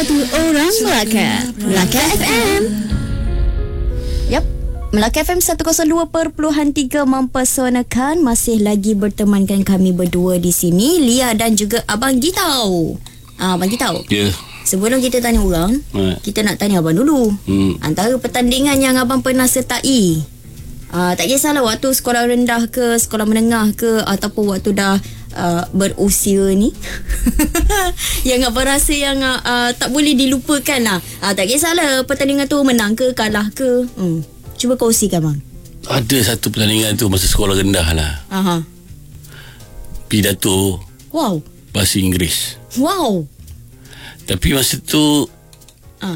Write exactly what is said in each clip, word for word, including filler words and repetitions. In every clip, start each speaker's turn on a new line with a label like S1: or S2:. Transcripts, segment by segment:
S1: Satu orang Melaka, Melaka F M. Yap, Melaka F M seratus dua perpuluhan tiga mempersonakan. Masih lagi bertemankan kami berdua di sini, Lia dan juga Abang Gitau. Ah, Abang Gitau.
S2: Ya. Yeah.
S1: Sebelum kita tanya orang, ha. kita nak tanya abang dulu. Hmm. Antara pertandingan yang abang pernah sertai, uh, tak kisahlah waktu sekolah rendah ke, sekolah menengah ke, ataupun waktu dah uh, berusia ni, yang abang rasa yang uh, uh, tak boleh dilupakan lah. Uh, tak kisahlah pertandingan tu menang ke, kalah ke. Hmm. Cuba kongsikan bang.
S2: Ada satu pertandingan tu masa sekolah rendah lah.
S1: Aha.
S2: Pidato.
S1: Wow.
S2: Bahasa Inggeris.
S1: Wow.
S2: Tapi masa tu
S1: uh.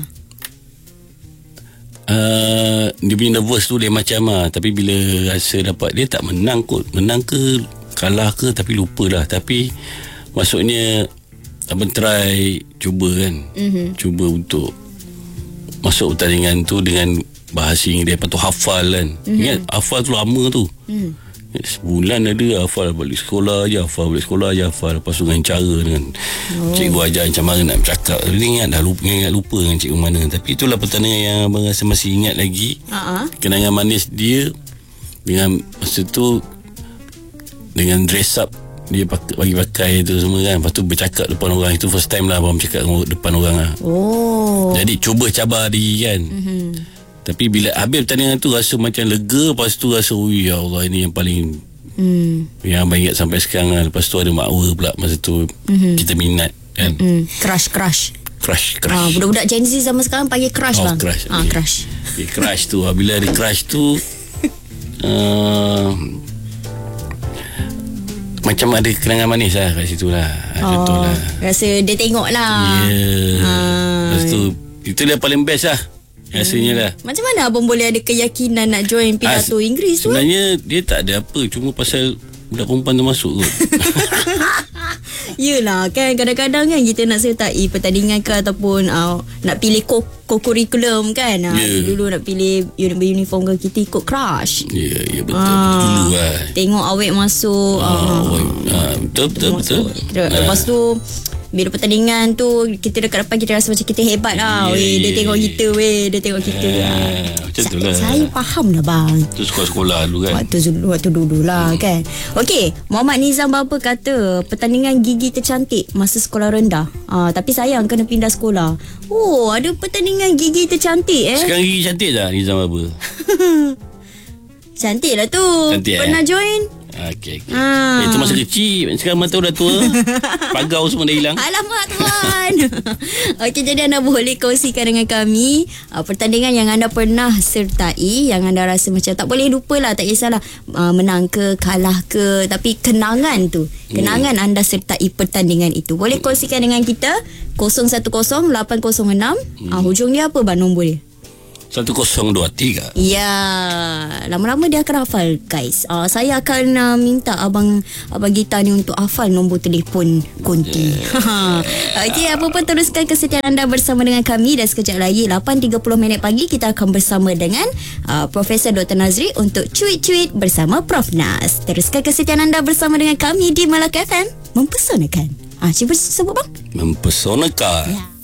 S2: uh, dia punya nervous tu dia macam lah. Tapi bila rasa dapat, dia tak menang kot. Menang ke kalah ke, tapi lupa lah. Tapi maksudnya abang try, cuba kan, mm-hmm. cuba untuk masuk pertandingan tu dengan bahasa Inggeris. Lepas tu hafal kan, mm-hmm. ingat hafal tu lama tu, mm. sebulan ada hafal, balik sekolah je hafal, balik sekolah je hafal. Lepas tu dengan cara dengan oh. cikgu ajar macam mana nak bercakap. Dia ingat dah lupa, ingat lupa dengan cikgu mana. Tapi itulah pertandingan yang abang rasa masih ingat lagi. uh-huh. Kenangan manis dia dengan masa tu, dengan dress up dia pakai, bagi pakai tu semua kan. Lepas tu bercakap depan orang. Itu first time lah abang bercakap depan orang lah.
S1: Oh.
S2: Jadi cuba cabar diri kan. mm-hmm. Tapi bila habis pertandingan tu rasa macam lega. Lepas tu rasa, oh ya Allah, ini yang paling mm. yang abang ingat sampai sekarang lah. Lepas tu ada makwa pula masa tu, mm-hmm. kita minat kan. mm-hmm. Crush Crush Crush Crush
S1: ah, budak-budak Gen Z zaman sekarang panggil crush
S2: oh,
S1: bang.
S2: Crush
S1: ah,
S2: okay.
S1: Crush
S2: okay, Crush tu bila ada crush tu uh, macam ada kenangan manis lah kat situ lah.
S1: Oh,
S2: lah.
S1: Rasa dia tengok lah.
S2: Ya yeah. ah. Lepas tu itu dia paling best lah rasanya lah.
S1: Macam mana abang boleh ada keyakinan nak join pidato As, Inggeris tu?
S2: Sebenarnya dia tak ada apa, cuma pasal budak perempuan tu masuk kot.
S1: Yelah kan, kadang-kadang kan kita nak sertai pertandingan ke, ataupun uh, nak pilih co-curriculum kan. uh, yeah. Dulu nak pilih uniform ke, kita ikut crush.
S2: Ya yeah, yeah, betul,
S1: uh,
S2: betul dulu lah.
S1: Tengok awet masuk. uh,
S2: uh, uh, Betul betul betul, betul.
S1: Lepas tu bila pertandingan tu kita dekat depan, kita rasa macam kita hebat lah. yeah, Weh, dia yeah, tengok yeah. kita weh, dia tengok kita.
S2: yeah, Macam tu lah.
S1: Saya faham lah bang.
S2: Tu sekolah-sekolah dulu kan.
S1: Waktu, waktu dulu lah hmm. kan. Okey, Muhammad Nizam Baba kata pertandingan gigi tercantik masa sekolah rendah. Ah, tapi sayang kena pindah sekolah. Oh, ada pertandingan gigi tercantik eh.
S2: Sekarang gigi cantik dah Nizam Baba.
S1: Cantik lah tu.
S2: Cantik,
S1: Pernah
S2: eh?
S1: join?
S2: Okey, okay. ah. Itu masa kecil. Sekarang mata dah tua. Pagau semua dah hilang.
S1: Alamak tuan. Okey, jadi anda boleh kongsikan dengan kami uh, pertandingan yang anda pernah sertai, yang anda rasa macam tak boleh lupa lah. Tak kisahlah uh, menang ke, kalah ke, tapi kenangan tu, Kenangan hmm. anda sertai pertandingan itu. Boleh kongsikan dengan kita kosong satu kosong lapan kosong enam. hmm. uh, Hujung dia apa bang nombor dia?
S2: satu kosong dua tiga.
S1: Ya, lama-lama dia akan hafal guys. uh, Saya akan uh, minta Abang Abang Gita ni untuk hafal nombor telefon konti. yeah. Okey, apa pun teruskan kesetiaan anda bersama dengan kami. Dan sekejap lagi lapan tiga puluh minit pagi kita akan bersama dengan uh, Profesor Doktor Nazri untuk cuit-cuit bersama Prof Nas. Teruskan kesetiaan anda bersama dengan kami di Melaka F M. Mempesonakan. Ah, cuba sebut bang.
S2: Mempesonakan. Ya.